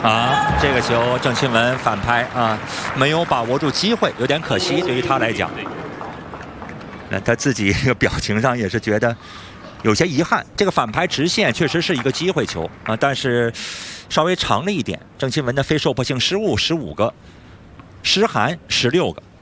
啊，这个球郑钦文反拍啊，没有把握住机会，有点可惜，对于他来讲。那他自己这个表情上也是觉得有些遗憾。这个反拍直线确实是一个机会球啊，但是稍微长了一点。郑钦文的非受迫性失误15个，失寒16个。